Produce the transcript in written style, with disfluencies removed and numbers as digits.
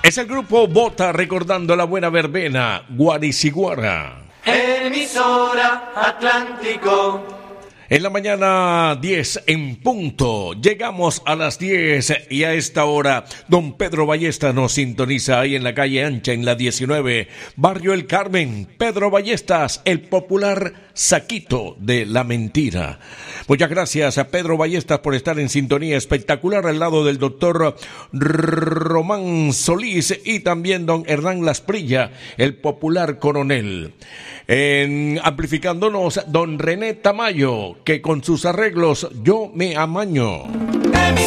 Es el grupo Bota recordando la buena verbena, Guariciguara. Emisora Atlántico. En la mañana 10 en punto, llegamos a las 10 y a esta hora don Pedro Ballestas nos sintoniza ahí en la calle Ancha, en la 19, Barrio El Carmen. Pedro Ballestas, el popular saquito de la mentira. Muchas gracias a Pedro Ballestas por estar en sintonía espectacular al lado del doctor Román Solís y también don Hernán Lasprilla, el popular coronel. Amplificándonos don René Tamayo, que con sus arreglos yo me amaño.